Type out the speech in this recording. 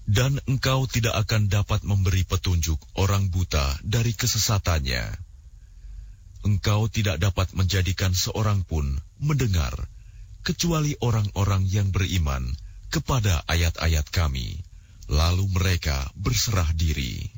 Dan engkau tidak akan dapat memberi petunjuk orang buta dari kesesatannya. Engkau tidak dapat menjadikan seorang pun mendengar, kecuali orang-orang yang beriman kepada ayat-ayat kami, lalu mereka berserah diri.